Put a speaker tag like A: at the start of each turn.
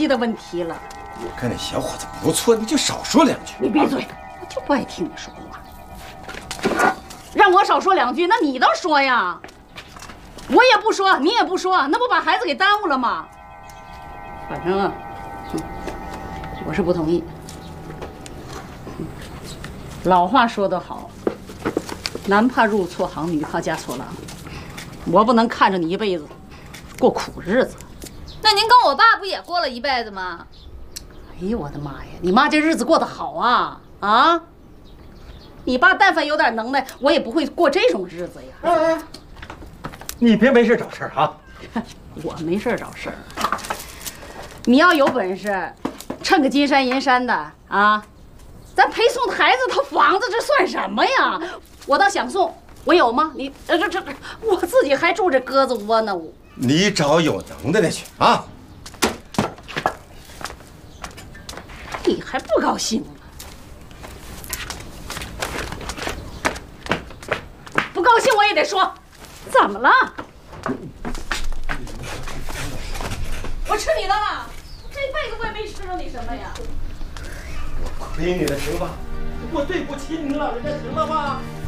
A: 济的问题了。
B: 我看那小伙子不错，你就少说两句。
A: 你闭嘴！我就不爱听你说话。让我少说两句，那你倒说呀！我也不说，你也不说，那不把孩子给耽误了吗？反正啊，我是不同意。老话说得好，男怕入错行，女怕嫁错郎。我不能看着你一辈子过苦日子。
C: 那您跟我爸不也过了一辈子吗？
A: 哎呦我的妈呀！你妈这日子过得好啊啊！你爸但凡有点能耐，我也不会过这种日子呀。
B: 哎，你别没事找事儿啊！
A: 我没事找事儿。你要有本事，趁个金山银山的啊，咱陪送孩子套房子，这算什么呀？我倒想送，我有吗？你这，我自己还住这鸽子窝呢。
B: 你找有能耐的去啊！
A: 你还不高兴吗？不高兴我也得说，怎么了？我吃你的了，这辈子我也没吃着你什么呀。
B: 我亏你了，行吧？我对不起你老人家，行了吧？